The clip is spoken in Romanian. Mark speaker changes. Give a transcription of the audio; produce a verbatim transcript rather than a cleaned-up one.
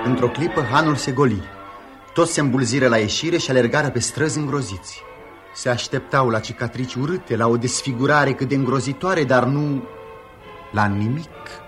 Speaker 1: Într-o clipă, hanul se goli. Toți se îmbulziră la ieșire și alergară pe străzi îngroziți. Se așteptau la cicatrici urâte, la o desfigurare cât de îngrozitoare, dar nu la nimic.